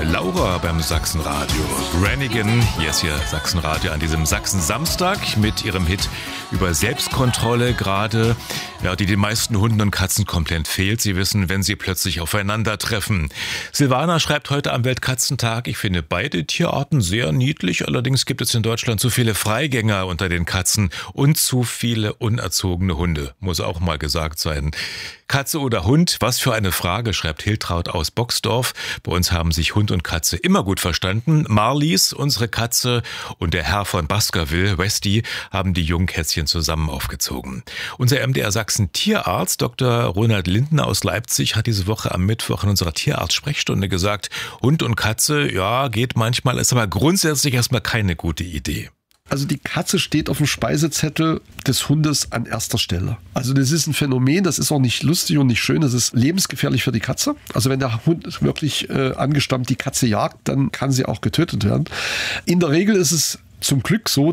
Laura beim Sachsenradio. Brannigan, hier ist hier Sachsenradio an diesem Sachsen-Samstag mit ihrem Hit über Selbstkontrolle gerade, ja, die den meisten Hunden und Katzen komplett fehlt. Sie wissen, wenn sie plötzlich aufeinandertreffen. Silvana schreibt heute am Weltkatzentag, ich finde beide Tierarten sehr niedlich, allerdings gibt es in Deutschland zu viele Freigänger unter den Katzen und zu viele unerzogene Hunde. Muss auch mal gesagt sein. Katze oder Hund? Was für eine Frage, schreibt Hiltraud aus Boxdorf. Bei uns haben sich Hund und Katze immer gut verstanden. Marlies, unsere Katze, und der Herr von Baskerville, Westy, haben die jungen Kätzchen zusammen aufgezogen. Unser MDR Sachsen Tierarzt, Dr. Ronald Lindner aus Leipzig, hat diese Woche am Mittwoch in unserer Tierarzt-Sprechstunde gesagt, Hund und Katze, ja, geht manchmal, ist aber grundsätzlich erstmal keine gute Idee. Also die Katze steht auf dem Speisezettel des Hundes an erster Stelle. Also das ist ein Phänomen, das ist auch nicht lustig und nicht schön, das ist lebensgefährlich für die Katze. Also wenn der Hund wirklich angestammt die Katze jagt, dann kann sie auch getötet werden. In der Regel ist es zum Glück so,